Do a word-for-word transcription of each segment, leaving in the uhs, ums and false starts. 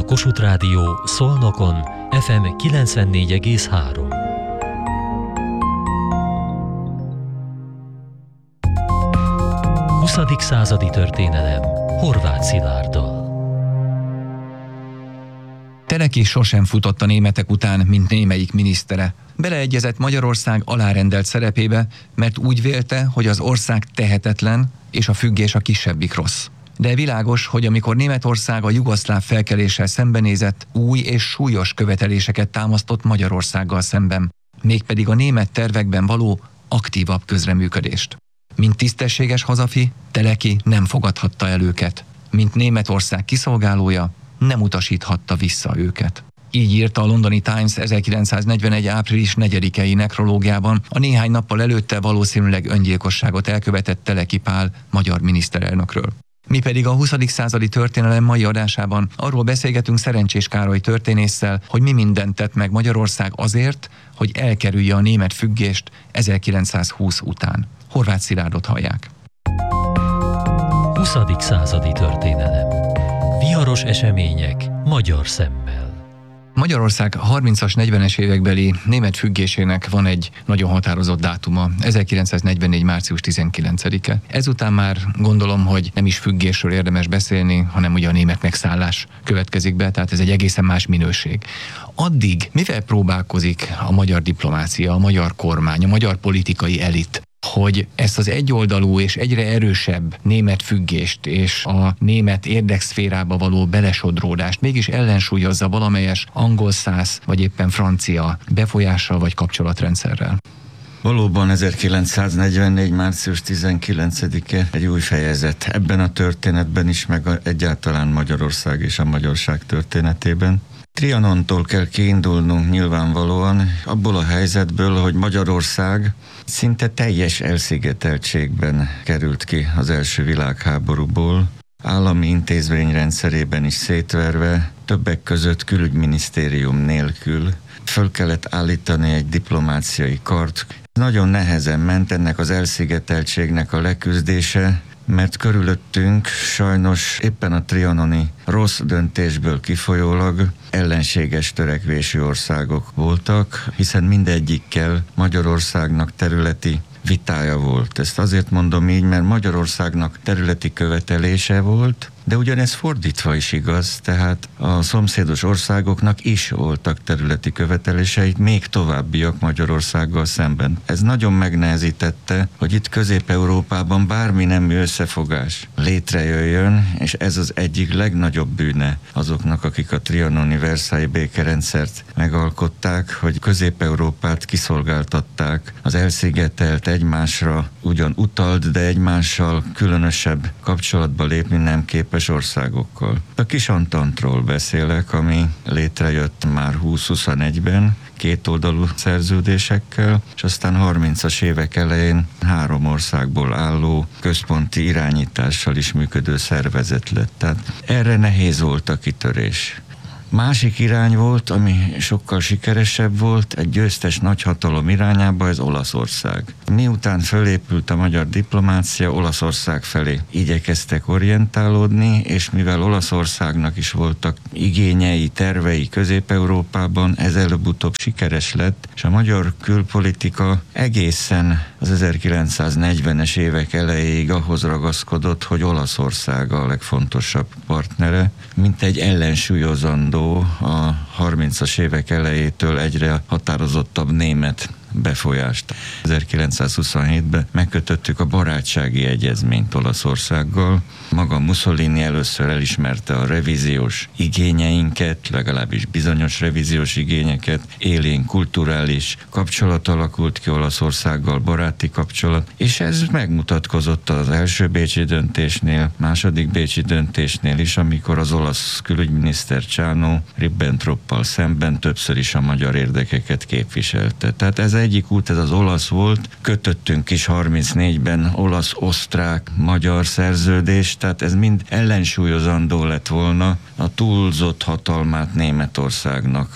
Kossuth Rádió Szolnokon ef em kilencvennégy egész három. huszadik századi történelem Horváth Szilárddal. Teleki sosem futott a németek után, mint némelyik minisztere. Beleegyezett Magyarország alárendelt szerepébe, mert úgy vélte, hogy az ország tehetetlen, és a függés a kisebbik rossz. De világos, hogy amikor Németország a jugoszláv felkeléssel szembenézett, új és súlyos követeléseket támasztott Magyarországgal szemben, mégpedig a német tervekben való aktívabb közreműködést. Mint tisztességes hazafi, Teleki nem fogadhatta el őket. Mint Németország kiszolgálója, nem utasíthatta vissza őket. Így írta a Londoni Times ezerkilencszáznegyvenegy. április negyedikei nekrológiában a néhány nappal előtte valószínűleg öngyilkosságot elkövetett Teleki Pál magyar miniszterelnökről. Mi pedig a huszadik századi történelem mai adásában arról beszélgetünk Szerencsés Károly történésszel, hogy mi mindent tett meg Magyarország azért, hogy elkerülje a német függést ezerkilencszázhúsz után. Horváth Szilárdot hallják. huszadik századi történelem. Viharos események magyar szemmel. Magyarország harmincas, negyvenes évekbeli német függésének van egy nagyon határozott dátuma, ezerkilencszáznegyvennégy. március tizenkilencedike. Ezután már gondolom, hogy nem is függésről érdemes beszélni, hanem ugye a német megszállás következik be, tehát ez egy egészen más minőség. Addig mivel próbálkozik a magyar diplomácia, a magyar kormány, a magyar politikai elit, hogy ezt az egyoldalú és egyre erősebb német függést és a német érdekszférába való belesodródást mégis ellensúlyozza valamelyes angolszász vagy éppen francia befolyással vagy kapcsolatrendszerrel? Valóban ezerkilencszáznegyvennégy. március tizenkilencedike egy új fejezet ebben a történetben is, meg a, egyáltalán Magyarország és a magyarság történetében. Trianontól kell kiindulnunk nyilvánvalóan, abból a helyzetből, hogy Magyarország szinte teljes elszigeteltségben került ki az első világháborúból, állami intézményrendszerében is szétverve, többek között külügyminisztérium nélkül. Föl kellett állítani egy diplomáciai kart. Nagyon nehezen ment ennek az elszigeteltségnek a leküzdése, mert körülöttünk sajnos éppen a trianoni rossz döntésből kifolyólag ellenséges törekvésű országok voltak, hiszen mindegyikkel Magyarországnak területi vitája volt. Ezt azért mondom így, mert Magyarországnak területi követelése volt, de ugyanez fordítva is igaz, tehát a szomszédos országoknak is voltak területi követeléseit, még továbbiak Magyarországgal szemben. Ez nagyon megnehezítette, hogy itt Közép-Európában bármi nemű összefogás létrejöjjön, és ez az egyik legnagyobb bűne azoknak, akik a trianoni Versailles békerendszert megalkották, hogy Közép-Európát kiszolgáltatták az elszigetelt, egymásra ugyan utalt, de egymással különösebb kapcsolatba lépni nem képes országokkal. A kis Antantról beszélek, ami létrejött már húsz-huszonegyben, kétoldalú szerződésekkel, és aztán harmincas évek elején három országból álló központi irányítással is működő szervezet lett. Tehát erre nehéz volt a kitörés. Másik irány volt, ami sokkal sikeresebb volt, egy győztes nagyhatalom irányába, ez Olaszország. Miután fölépült a magyar diplomácia, Olaszország felé igyekeztek orientálódni, és mivel Olaszországnak is voltak igényei, tervei Közép-Európában, ez előbb-utóbb sikeres lett, és a magyar külpolitika egészen az ezerkilencszáznegyvenes évek elejéig ahhoz ragaszkodott, hogy Olaszország a legfontosabb partnere, mint egy ellensúlyozandó a harmincas évek elejétől egyre határozottabb német befolyást. ezerkilencszázhuszonhétben megkötöttük a barátsági egyezményt Olaszországgal. Maga Mussolini először elismerte a revíziós igényeinket, legalábbis bizonyos revíziós igényeket, élén kulturális kapcsolat alakult ki Olaszországgal, baráti kapcsolat, és ez megmutatkozott az első bécsi döntésnél, második bécsi döntésnél is, amikor az olasz külügyminiszter Csánó Ribbentroppal szemben többször is a magyar érdekeket képviselte. Tehát ez egyik út, ez az olasz volt, kötöttünk is harmincnégyben olasz-osztrák-magyar szerződést, tehát ez mind ellensúlyozandó lett volna a túlzott hatalmát Németországnak.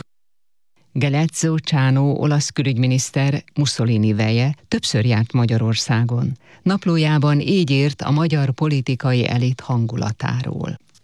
Galeazzo Ciano olasz külügyminiszter, Mussolini veje többször járt Magyarországon. Naplójában így írt a magyar politikai elit hangulatáról. A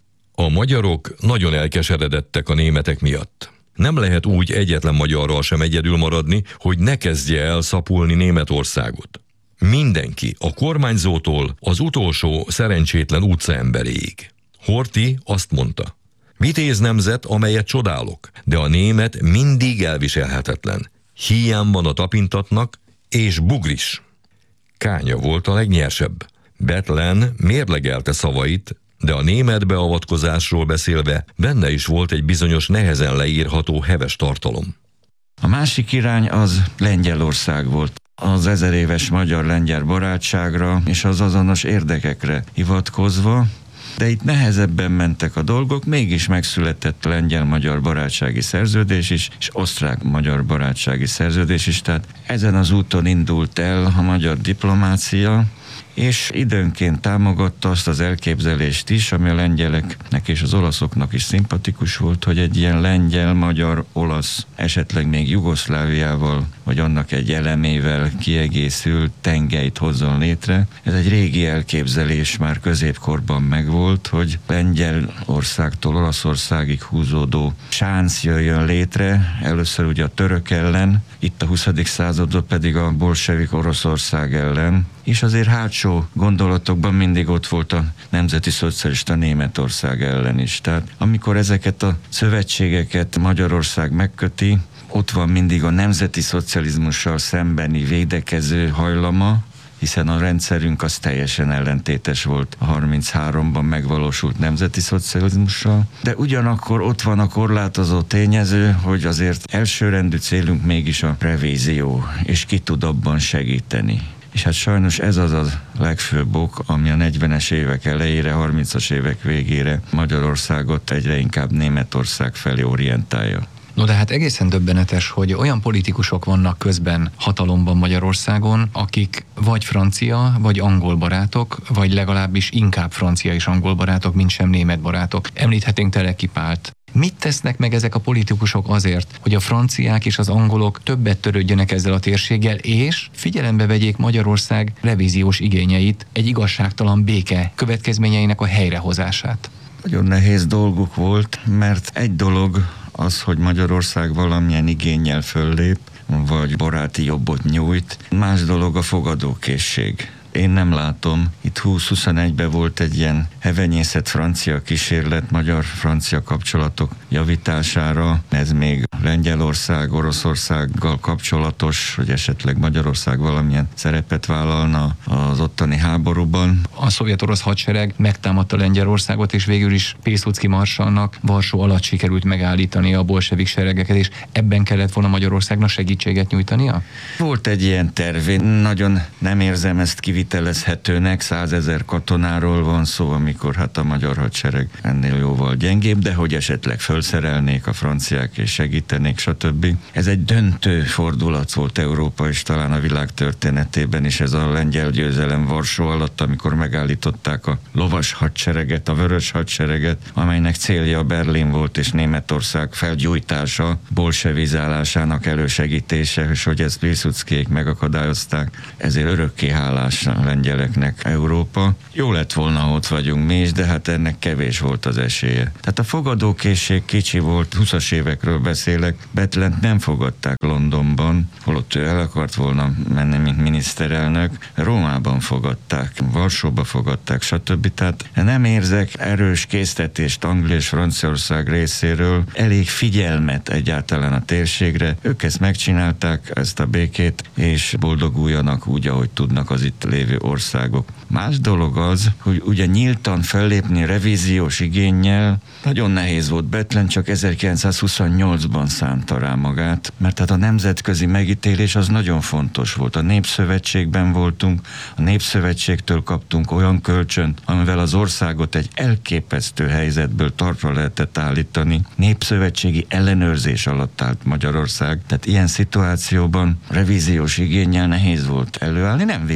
A magyarok nagyon elkeseredettek a németek miatt. Nem lehet úgy egyetlen magyarral sem egyedül maradni, hogy ne kezdje el szapulni Németországot. Mindenki, a kormányzótól az utolsó szerencsétlen utcaemberéig. Horthy azt mondta: vitéz nemzet, amelyet csodálok, de a német mindig elviselhetetlen. Hiány van a tapintatnak, és bugris. Kánya volt a legnyersebb. Bethlen mérlegelte szavait, de a német beavatkozásról beszélve benne is volt egy bizonyos nehezen leírható heves tartalom. A másik irány az Lengyelország volt. Az ezeréves magyar-lengyel barátságra és az azonos érdekekre hivatkozva, de itt nehezebben mentek a dolgok, mégis megszületett a lengyel-magyar barátsági szerződés is, és osztrák-magyar barátsági szerződés is, tehát ezen az úton indult el a magyar diplomácia, és időnként támogatta azt az elképzelést is, ami a lengyeleknek és az olaszoknak is szimpatikus volt, hogy egy ilyen lengyel, magyar, olasz, esetleg még Jugoszláviával, vagy annak egy elemével kiegészült tengelyt hozzon létre. Ez egy régi elképzelés, már középkorban megvolt, hogy Lengyelországtól Olaszországig húzódó sánc jöjjön létre, először ugye a török ellen, itt a huszadik században pedig a bolsevik Oroszország ellen, és azért hátsó gondolatokban mindig ott volt a nemzeti szocialista Németország ellen is. Tehát amikor ezeket a szövetségeket Magyarország megköti, ott van mindig a nemzeti szocializmussal szembeni védekező hajlama, hiszen a rendszerünk az teljesen ellentétes volt a harmincháromban megvalósult nemzeti szocializmussal, de ugyanakkor ott van a korlátozó tényező, hogy azért elsőrendű célunk mégis a revízió, és ki tud abban segíteni. És hát sajnos ez az a legfőbb ok, ami a negyvenes évek elejére, harmincas évek végére Magyarországot egyre inkább Németország felé orientálja. No de hát egészen döbbenetes, hogy olyan politikusok vannak közben hatalomban Magyarországon, akik vagy francia, vagy angol barátok, vagy legalábbis inkább francia és angol barátok, mint sem német barátok. Említhetnénk Teleki Pált. Mit tesznek meg ezek a politikusok azért, hogy a franciák és az angolok többet törődjenek ezzel a térséggel, és figyelembe vegyék Magyarország revíziós igényeit, egy igazságtalan béke következményeinek a helyrehozását? Nagyon nehéz dolguk volt, mert egy dolog az, hogy Magyarország valamilyen igénnyel föllép, vagy baráti jobbot nyújt, más dolog a fogadókészség. Én nem látom. Itt húsz-huszonegyben volt egy ilyen hevenyészet francia kísérlet magyar-francia kapcsolatok javítására. Ez még Lengyelország, Oroszországgal kapcsolatos, hogy esetleg Magyarország valamilyen szerepet vállalna az ottani háborúban. A szovjet-orosz hadsereg megtámadta Lengyelországot, és végül is Piłsudski marsalnak Varsó alatt sikerült megállítani a bolsevik seregeket, és ebben kellett volna Magyarországnak segítséget nyújtania? Volt egy ilyen terv, én nagyon nem érzem ezt kivitelezhetőnek, százezer katonáról van szó, amikor hát a magyar hadsereg ennél jóval gyengébb, de hogy esetleg felszerelnék a franciák és segítenék, stb. Ez egy döntő fordulat volt Európa és talán a világ történetében is, ez a lengyel győzelem Varsó alatt, amikor megállították a lovas hadsereget, a vörös hadsereget, amelynek célja Berlin volt és Németország felgyújtása, bolsevizálásának elősegítése, és hogy ezt Piłsudskiék megakadályozták, ezért örökké hálás a lengyeleknek Európa. Jó lett volna, ha ott vagyunk mi is, de hát ennek kevés volt az esélye. Tehát a fogadókészség kicsi volt, húszas évekről beszélek, Bethlent nem fogadták Londonban, holott ő el akart volna menni, mint miniszterelnök, Rómában fogadták, Varsóba fogadták, stb. Tehát nem érzek erős késztetést Anglia és Franciaország részéről, elég figyelmet egyáltalán a térségre. Ők ezt megcsinálták, ezt a békét, és boldoguljanak úgy, ahogy tudnak az itt lévő országok. Más dolog az, hogy ugye nyíltan fellépni revíziós igénnyel nagyon nehéz volt. Bethlen csak ezerkilencszázhuszonnyolcban szánta rá magát, mert hát a nemzetközi megítélés az nagyon fontos volt. A Népszövetségben voltunk, a Népszövetségtől kaptunk olyan kölcsönt, amivel az országot egy elképesztő helyzetből talpra lehetett állítani. Népszövetségi ellenőrzés alatt állt Magyarország, tehát ilyen szituációban revíziós igénnyel nehéz volt előállni. Nem véletlen, hogy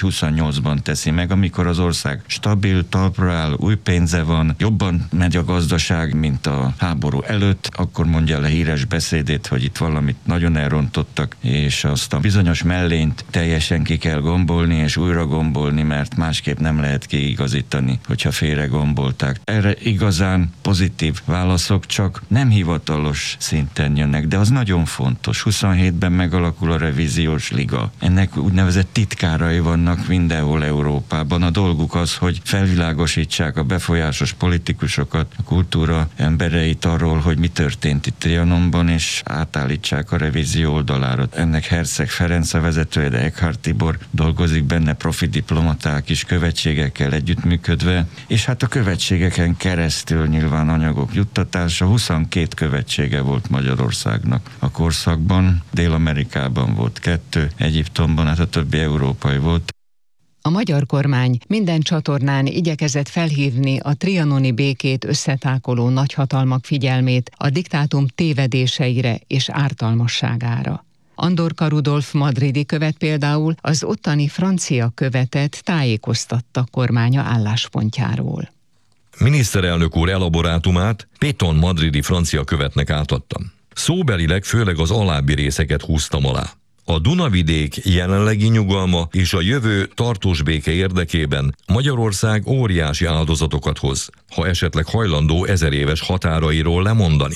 huszonnyolcban teszi meg, amikor az ország stabil, talpra áll, új pénze van, jobban megy a gazdaság, mint a háború előtt, akkor mondja le híres beszédét, hogy itt valamit nagyon elrontottak, és azt a bizonyos mellényt teljesen ki kell gombolni, és újra gombolni, mert másképp nem lehet kiigazítani, hogyha félre gombolták. Erre igazán pozitív válaszok csak nem hivatalos szinten jönnek, de az nagyon fontos. huszonhétben megalakul a revíziós liga. Ennek úgynevezett titkárai vannak mindenhol Európában. A dolguk az, hogy felvilágosítsák a befolyásos politikusokat, a kultúra embereit arról, hogy mi történt itt Trianonban, és átállítsák a revízió oldalára. Ennek Herceg Ferenc a vezetője, de Eckhard Tibor dolgozik benne, profi diplomaták is követségekkel együttműködve, és hát a követségeken keresztül nyilván anyagok juttatása. huszonkét követsége volt Magyarországnak a korszakban, Dél-Amerikában volt kettő, Egyiptomban, hát a többi európai volt. A magyar kormány minden csatornán igyekezett felhívni a trianoni békét összetákoló nagyhatalmak figyelmét a diktátum tévedéseire és ártalmasságára. Andorka Rudolf madridi követ például az ottani francia követet tájékoztatta kormánya álláspontjáról. Miniszterelnök úr elaborátumát Péton madridi francia követnek átadtam. Szóbelileg főleg az alábbi részeket húztam alá. A Dunavidék jelenlegi nyugalma és a jövő tartós béke érdekében Magyarország óriási áldozatokat hoz, ha esetleg hajlandó ezer éves határairól lemondani.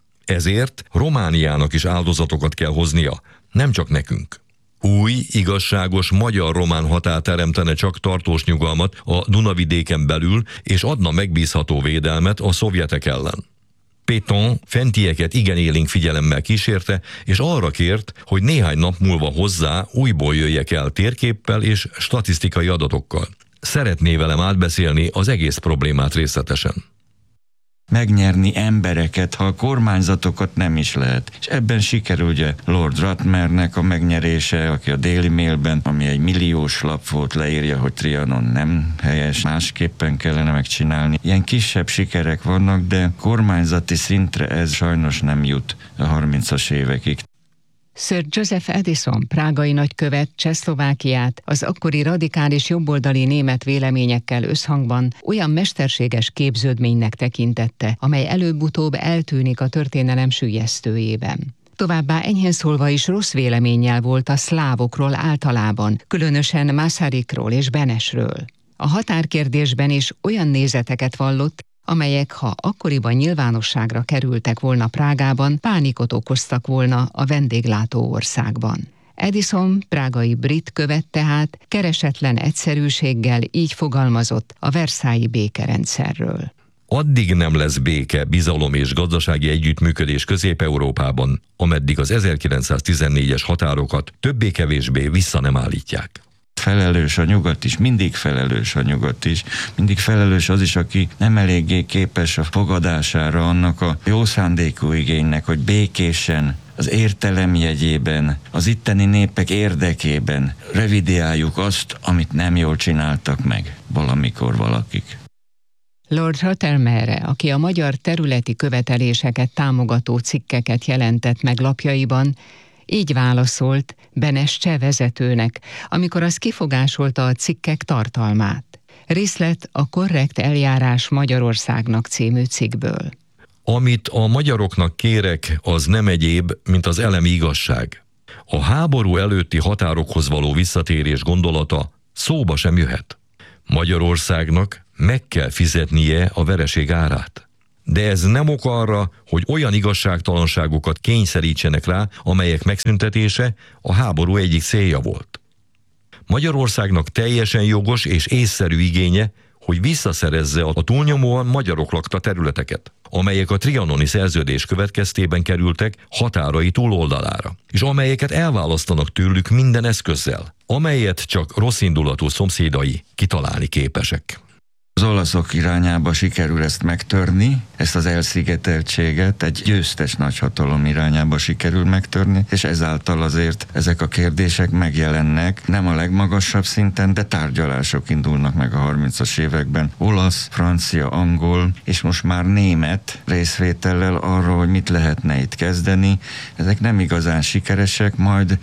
Ezért Romániának is áldozatokat kell hoznia, nem csak nekünk. Új, igazságos magyar-román határ teremtene csak tartós nyugalmat a Dunavidéken belül, és adna megbízható védelmet a szovjetek ellen. Péton fentieket igen élénk figyelemmel kísérte, és arra kért, hogy néhány nap múlva hozzá újból jöjjek el térképpel és statisztikai adatokkal. Szeretné velem átbeszélni az egész problémát részletesen. Megnyerni embereket, ha a kormányzatokat nem is lehet. És ebben sikerül ugye Lord Rutmernek a megnyerése, aki a Daily Mailben, ami egy milliós lap volt, leírja, hogy Trianon nem helyes, másképpen kellene megcsinálni. Ilyen kisebb sikerek vannak, de kormányzati szintre ez sajnos nem jut a harmincas évekig. Sir Joseph Addison, prágai nagykövet Csehszlovákiát az akkori radikális jobboldali német véleményekkel összhangban olyan mesterséges képződménynek tekintette, amely előbb-utóbb eltűnik a történelem süllyesztőjében. Továbbá enyhén szólva is rossz véleménnyel volt a szlávokról általában, különösen Masarykról és Benesről. A határkérdésben is olyan nézeteket vallott, amelyek, ha akkoriban nyilvánosságra kerültek volna Prágában, pánikot okoztak volna a vendéglátó országban. Addison, prágai brit követ tehát keresetlen egyszerűséggel így fogalmazott a versailles-i békerendszerről. Addig nem lesz béke, bizalom és gazdasági együttműködés Közép-Európában, ameddig az ezerkilencszáztizennégyes határokat többé-kevésbé vissza nem állítják. Felelős a nyugat is, mindig felelős a nyugat is, mindig felelős az is, aki nem eléggé képes a fogadására annak a jó szándékú igénynek, hogy békésen, az értelem jegyében, az itteni népek érdekében revideáljuk azt, amit nem jól csináltak meg valamikor valakik. Lord Rothermere, aki a magyar területi követeléseket támogató cikkeket jelentett meg lapjaiban, így válaszolt Benes cseh vezetőnek, amikor az kifogásolta a cikkek tartalmát. Részlet a Korrekt eljárás Magyarországnak című cikkből. Amit a magyaroknak kérek, az nem egyéb, mint az elemi igazság. A háború előtti határokhoz való visszatérés gondolata szóba sem jöhet. Magyarországnak meg kell fizetnie a vereség árát. De ez nem ok arra, hogy olyan igazságtalanságokat kényszerítsenek rá, amelyek megszüntetése a háború egyik célja volt. Magyarországnak teljesen jogos és észszerű igénye, hogy visszaszerezze a túlnyomóan magyarok lakta területeket, amelyek a trianoni szerződés következtében kerültek határai túloldalára, és amelyeket elválasztanak tőlük minden eszközzel, amelyet csak rosszindulatú szomszédai kitalálni képesek. Az olaszok irányába sikerül ezt megtörni, ezt az elszigeteltséget egy győztes nagyhatalom irányába sikerül megtörni, és ezáltal azért ezek a kérdések megjelennek, nem a legmagasabb szinten, de tárgyalások indulnak meg a harmincas években. Olasz, francia, angol, és most már német részvétellel arról, hogy mit lehetne itt kezdeni. Ezek nem igazán sikeresek, majd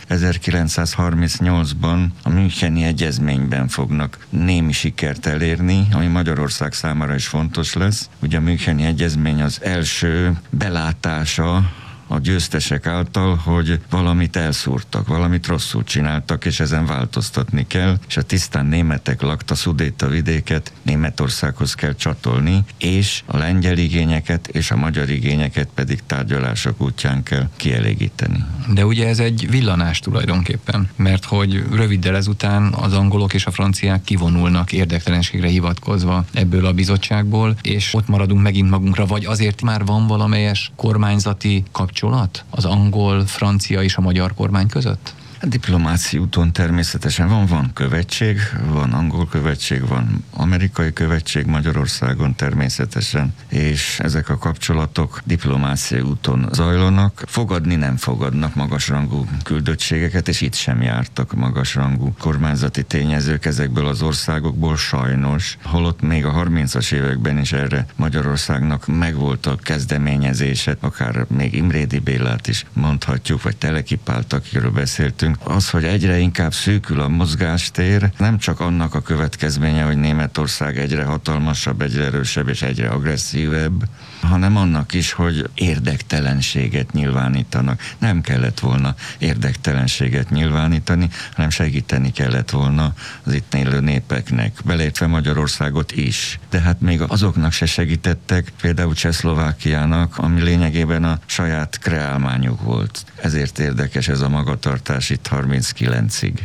ezerkilencszázharmincnyolcban a Müncheni Egyezményben fognak némi sikert elérni, ami Magyarország számára is fontos lesz. Ugye a Müncheni Egyezmény az első belátása a győztesek által, hogy valamit elszúrtak, valamit rosszul csináltak, és ezen változtatni kell, és a tisztán németek lakta Szudéta vidéket Németországhoz kell csatolni, és a lengyel igényeket és a magyar igényeket pedig tárgyalások útján kell kielégíteni. De ugye ez egy villanás tulajdonképpen, mert hogy röviddel ezután az angolok és a franciák kivonulnak érdektelenségre hivatkozva ebből a bizottságból, és ott maradunk megint magunkra, vagy azért már van valamelyes kormányzati kapcsolat az angol, francia és a magyar kormány között? A diplomáci úton természetesen van, van követség, van angol követség, van amerikai követség Magyarországon természetesen, és ezek a kapcsolatok diplomáciai úton zajlanak. Fogadni nem fogadnak magasrangú küldöttségeket, és itt sem jártak magasrangú kormányzati tényezők ezekből az országokból sajnos, holott még a harmincas években is erre Magyarországnak megvolt a kezdeményezése, akár még Imrédi Bélát is mondhatjuk, vagy Teleki Pált, akiről beszéltünk. Az, hogy egyre inkább szűkül a mozgástér, nem csak annak a következménye, hogy Németország egyre hatalmasabb, egyre erősebb és egyre agresszívebb, hanem annak is, hogy érdektelenséget nyilvánítanak. Nem kellett volna érdektelenséget nyilvánítani, hanem segíteni kellett volna az itt élő népeknek, beleértve Magyarországot is. De hát még azoknak se segítettek, például Csehszlovákiának, ami lényegében a saját kreálmányuk volt. Ezért érdekes ez a magatartás itt harminckilencig.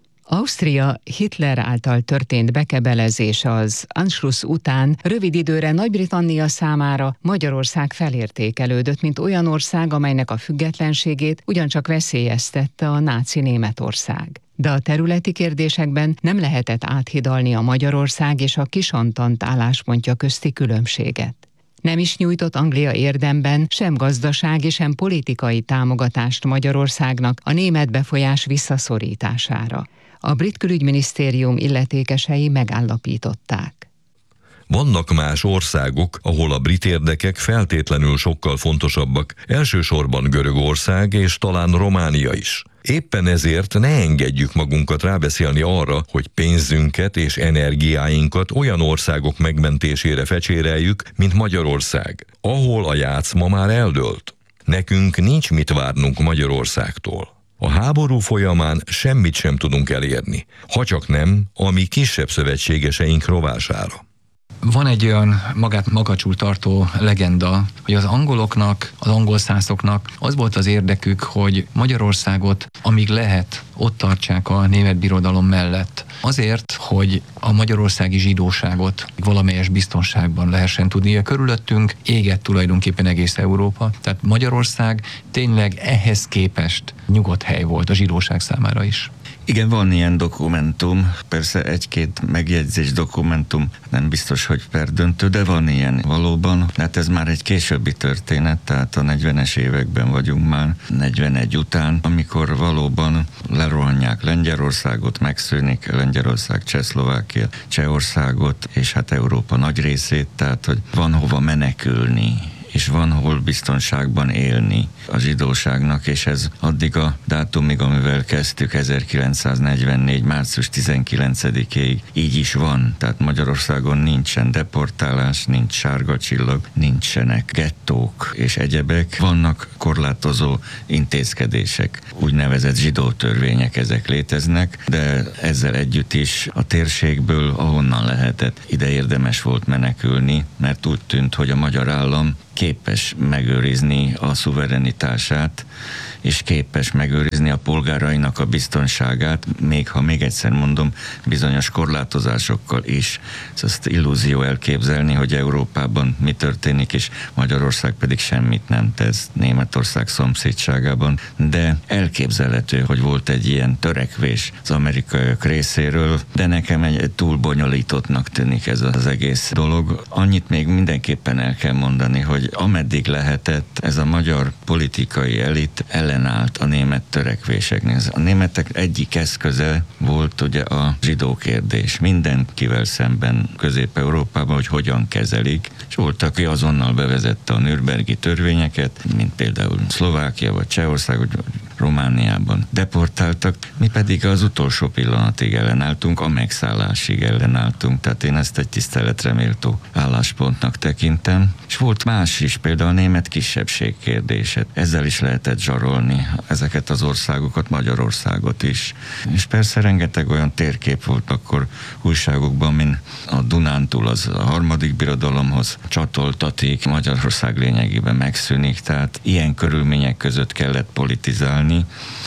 Ausztria Hitler által történt bekebelezés az Anschluss után rövid időre Nagy-Britannia számára Magyarország felértékelődött, mint olyan ország, amelynek a függetlenségét ugyancsak veszélyeztette a náci Németország. De a területi kérdésekben nem lehetett áthidalni a Magyarország és a Kisantant álláspontja közti különbséget. Nem is nyújtott Anglia érdemben sem gazdasági, sem politikai támogatást Magyarországnak a német befolyás visszaszorítására. A brit külügyminisztérium illetékesei megállapították. Vannak más országok, ahol a brit érdekek feltétlenül sokkal fontosabbak, elsősorban Görögország és talán Románia is. Éppen ezért ne engedjük magunkat rábeszélni arra, hogy pénzünket és energiáinkat olyan országok megmentésére fecséreljük, mint Magyarország, ahol a játszma már eldőlt. Nekünk nincs mit várnunk Magyarországtól. A háború folyamán semmit sem tudunk elérni, ha csak nem a mi kisebb szövetségeseink rovására. Van egy olyan magát magacsul tartó legenda, hogy az angoloknak, az angolszászoknak az volt az érdekük, hogy Magyarországot, amíg lehet, ott tartsák a német birodalom mellett. Azért, hogy a magyarországi zsidóságot valamelyes biztonságban lehessen tudni. Körülöttünk égett tulajdonképpen egész Európa. Tehát Magyarország tényleg ehhez képest nyugodt hely volt a zsidóság számára is. Igen, van ilyen dokumentum, persze egy-két megjegyzés dokumentum, nem biztos, hogy perdöntő, de van ilyen valóban. Hát ez már egy későbbi történet, tehát a negyvenes években vagyunk már, negyvenegy után, amikor valóban lerohanják Lengyelországot, megszűnik Lengyelország, Csehszlovákia, Csehországot, és hát Európa nagy részét, tehát hogy van hova menekülni, és van hol biztonságban élni a zsidóságnak, és ez addig a dátumig, amivel kezdtük, ezerkilencszáznegyvennégy. március tizenkilencedikéig így is van. Tehát Magyarországon nincsen deportálás, nincs sárga csillag, nincsenek gettók és egyebek. Vannak korlátozó intézkedések, úgynevezett zsidó törvények, ezek léteznek, de ezzel együtt is a térségből, ahonnan lehetett, ide érdemes volt menekülni, mert úgy tűnt, hogy a magyar állam képes megőrizni a szuverenitását, és képes megőrizni a polgárainak a biztonságát, még ha még egyszer mondom, bizonyos korlátozásokkal is. Ezt illúzió elképzelni, hogy Európában mi történik, és Magyarország pedig semmit nem tesz Németország szomszédságában, de elképzelhető, hogy volt egy ilyen törekvés az amerikaiak részéről, de nekem egy túl bonyolítottnak tűnik ez az egész dolog. Annyit még mindenképpen el kell mondani, hogy ameddig lehetett, ez a magyar politikai elit ellenállt a német törekvéseknek. A németek egyik eszköze volt ugye a zsidó kérdés. Mindenkivel szemben Közép-Európában, hogy hogyan kezelik, és volt, aki azonnal bevezette a nürnbergi törvényeket, mint például Szlovákia vagy Csehország, vagy Romániában deportáltak, mi pedig az utolsó pillanatig ellenálltunk, a megszállásig ellenálltunk, tehát én ezt egy tiszteletre méltó álláspontnak tekintem. És volt más is, például a német kisebbség kérdése. Ezzel is lehetett zsarolni ezeket az országokat, Magyarországot is. És persze rengeteg olyan térkép volt akkor újságokban, mint a Dunántúl az a harmadik birodalomhoz csatoltatik, Magyarország lényegében megszűnik, tehát ilyen körülmények között kellett politizálni.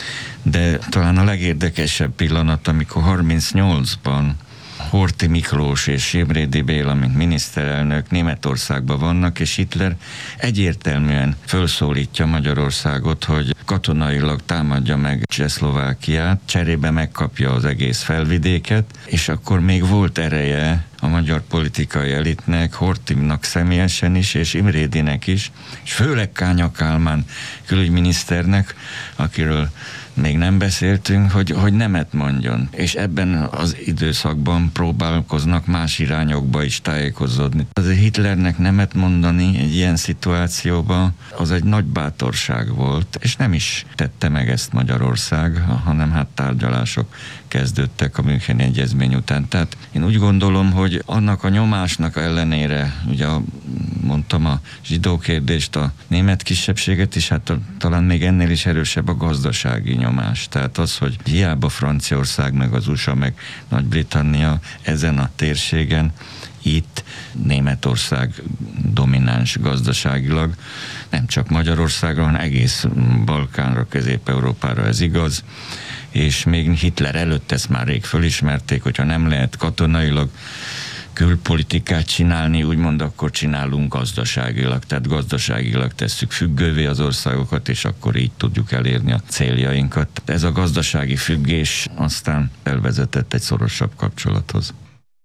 De talán a legérdekesebb pillanat, amikor harmincnyolcban Horthy Miklós és Imrédy Béla, mint miniszterelnök Németországban vannak, és Hitler egyértelműen felszólítja Magyarországot, hogy katonailag támadja meg Csehszlovákiát, cserébe megkapja az egész felvidéket, és akkor még volt ereje a magyar politikai elitnek, Horthynak személyesen is, és Imrédynek is, és főleg Kánya Kálmán külügyminiszternek, akiről még nem beszéltünk, hogy, hogy nemet mondjon. És ebben az időszakban próbálkoznak más irányokba is tájékozódni. Azért Hitlernek nemet mondani egy ilyen szituációban, az egy nagy bátorság volt, és nem is tette meg ezt Magyarország, hanem hát tárgyalások kezdődtek a Müncheni Egyezmény után. Tehát én úgy gondolom, hogy annak a nyomásnak ellenére, ugye mondtam a zsidó kérdést, a német kisebbséget is, hát a, talán még ennél is erősebb a gazdasági nyomás. Tehát az, hogy hiába Franciaország, meg az u es á, meg Nagy-Britannia ezen a térségen, itt Németország domináns gazdaságilag, nem csak Magyarországra, hanem egész Balkánra, Közép-Európára ez igaz, és még Hitler előtt ezt már rég fölismerték, hogyha nem lehet katonailag külpolitikát csinálni, úgymond akkor csinálunk gazdaságilag, tehát gazdaságilag tesszük függővé az országokat, és akkor így tudjuk elérni a céljainkat. Ez a gazdasági függés aztán elvezetett egy szorosabb kapcsolathoz.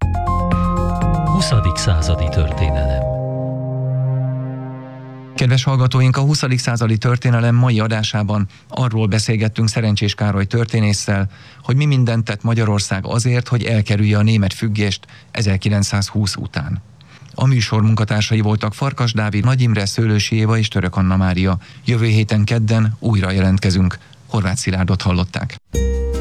huszadik századi történelem. Kedves hallgatóink, a huszadik századi történelem mai adásában arról beszélgettünk Szerencsés Károly történésszel, hogy mi mindent tett Magyarország azért, hogy elkerülje a német függést ezerkilencszázhúsz után. A műsor munkatársai voltak Farkas Dávid, Nagy Imre, Szőlősi Éva és Török Anna Mária. Jövő héten kedden újra jelentkezünk. Horváth Szilárdot hallották.